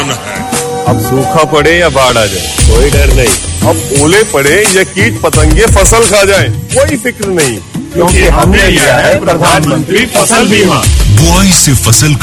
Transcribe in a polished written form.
किसान है। अब सूखा पड़े या बाढ़ आ जाए कोई डर नहीं, अब ओले पड़े या कीट पतंगे फसल खा जाए कोई फिक्र नहीं, क्योंकि हमने लिया है प्रधानमंत्री फसल बीमा। बुआई से फसल